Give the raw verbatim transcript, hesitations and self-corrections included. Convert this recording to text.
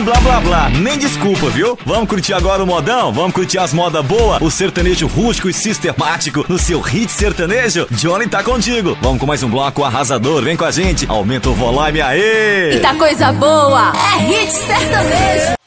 blá blá blá, nem desculpa, viu? Vamos curtir agora o modão? Vamos curtir as modas boas, o sertanejo rústico e sistemático no seu hit sertanejo? Johnny tá contigo. Vamos com mais um bloco arrasador, vem com a gente, aumenta o volume, aê! E tá coisa boa, é hit sertanejo.